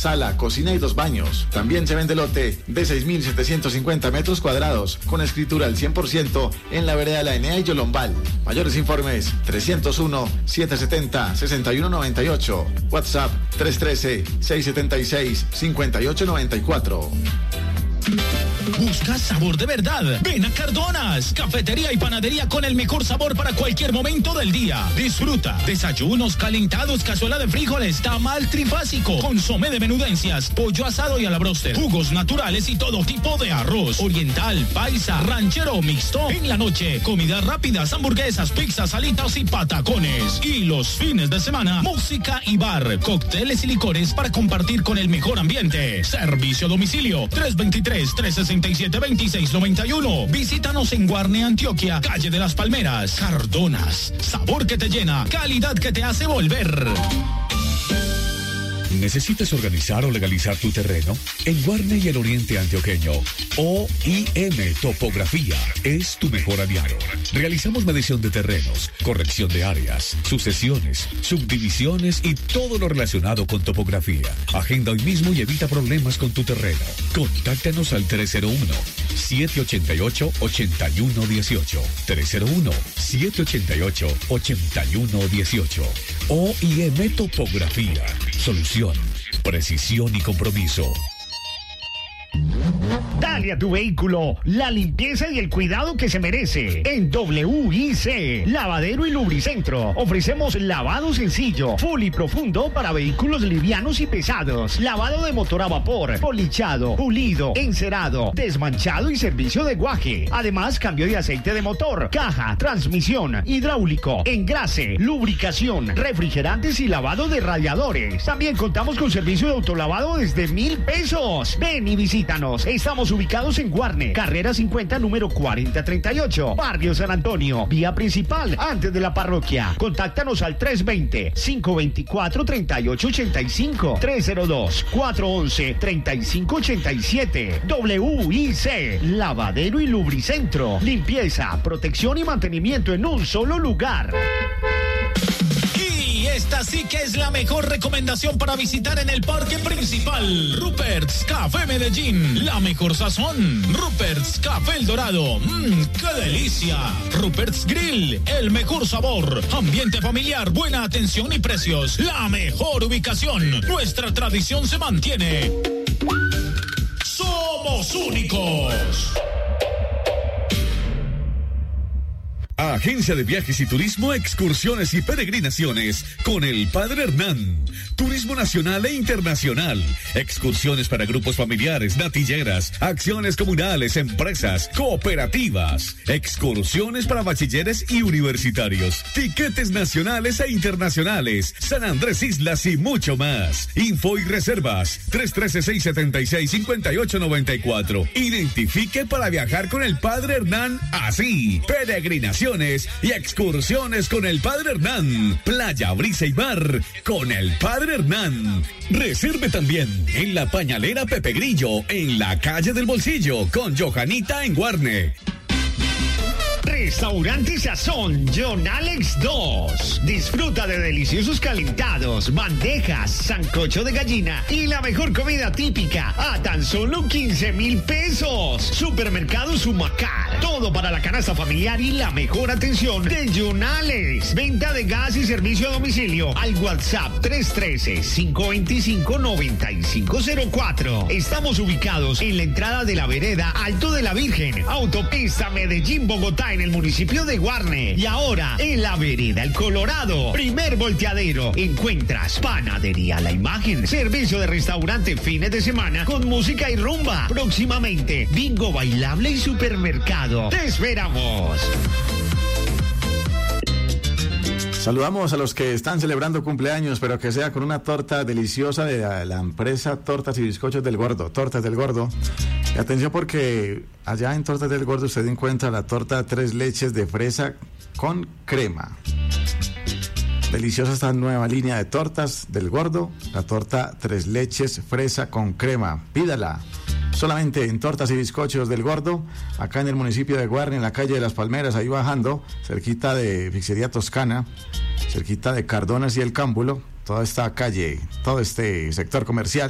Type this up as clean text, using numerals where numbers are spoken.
sala, cocina y 2 baños. También se vende lote de 6.750 metros cuadrados, con escritura al 100% en la vereda La Enea y Yolombal. Mayores informes, 301-770-6198. WhatsApp, 313-676-5894. ¿Buscas sabor de verdad? Ven a Cardonas, cafetería y panadería con el mejor sabor para cualquier momento del día. Disfruta desayunos calentados, cazuela de frijoles, tamal trifásico, consomé de menudencias, pollo asado y a la bróster, jugos naturales y todo tipo de arroz, oriental, paisa, ranchero o mixto. En la noche, comidas rápidas, hamburguesas, pizzas, alitas y patacones. Y los fines de semana, música y bar, cócteles y licores para compartir con el mejor ambiente. Servicio a domicilio, 323-367-2691. Visítanos en Guarne, Antioquia, calle de las Palmeras. Cardonas, sabor que te llena, calidad que te hace volver. ¿Necesitas organizar o legalizar tu terreno? En Guarne y el Oriente Antioqueño, OIM Topografía es tu mejor aliado. Realizamos medición de terrenos, corrección de áreas, sucesiones, subdivisiones y todo lo relacionado con topografía. Agenda hoy mismo y evita problemas con tu terreno. Contáctanos al 301-788-8118. 301-788-8118. OIM Topografía. Solución, precisión y compromiso. Dale a tu vehículo la limpieza y el cuidado que se merece. En WIC, Lavadero y Lubricentro, ofrecemos lavado sencillo, full y profundo para vehículos livianos y pesados, lavado de motor a vapor, polichado, pulido, encerado, desmanchado y servicio de guaje. Además, cambio de aceite de motor, caja, transmisión, hidráulico, engrase, lubricación, refrigerantes y lavado de radiadores. También contamos con servicio de autolavado desde $1,000. Ven y visítanos. Estamos ubicados en Guarne, carrera 50, número 4038, Barrio San Antonio, vía principal, antes de la parroquia. Contáctanos al 320-524-3885, 302-411-3587. WIC, Lavadero y Lubricentro. Limpieza, protección y mantenimiento en un solo lugar. Esta sí que es la mejor recomendación para visitar en el parque principal. Rupert's Café Medellín, la mejor sazón. Rupert's Café El Dorado, ¡qué delicia! Rupert's Grill, el mejor sabor. Ambiente familiar, buena atención y precios. La mejor ubicación. Nuestra tradición se mantiene. ¡Somos únicos! Agencia de Viajes y Turismo, Excursiones y Peregrinaciones con el Padre Hernán. Turismo nacional e internacional. Excursiones para grupos familiares, natilleras, acciones comunales, empresas, cooperativas. Excursiones para bachilleres y universitarios. Tiquetes nacionales e internacionales. San Andrés Islas y mucho más. Info y reservas 313-676-5894. Identifique para viajar con el Padre Hernán así. Peregrinación y excursiones con el Padre Hernán. Playa, brisa y mar con el Padre Hernán. Reserve también en la Pañalera Pepe Grillo, en la calle del Bolsillo, con Johanita en Guarne. Restaurante Sazón John Alex 2. Disfruta de deliciosos calentados, bandejas, sancocho de gallina y la mejor comida típica a tan solo $15,000. Supermercado Sumacar. Todo para la canasta familiar y la mejor atención de John Alex. Venta de gas y servicio a domicilio al WhatsApp 313-525-9504. Estamos ubicados en la entrada de la vereda Alto de la Virgen, autopista Medellín-Bogotá, en el municipio de Guarne. Y ahora, en la vereda El Colorado, primer volteadero, encuentras Panadería La Imagen, servicio de restaurante fines de semana con música y rumba. Próximamente, bingo bailable y supermercado. ¡Te esperamos! Saludamos a los que están celebrando cumpleaños, pero que sea con una torta deliciosa de la empresa Tortas y Bizcochos del Gordo, Tortas del Gordo. Y atención, porque allá en Tortas del Gordo usted encuentra la torta 3 leches de fresa con crema. Deliciosa esta nueva línea de tortas del Gordo, la torta 3 leches fresa con crema. Pídala solamente en Tortas y Bizcochos del Gordo, acá en el municipio de Guarne, en la calle de las Palmeras, ahí bajando, cerquita de Pizzería Toscana, cerquita de Cardonas y el Cámbulo, toda esta calle, todo este sector comercial.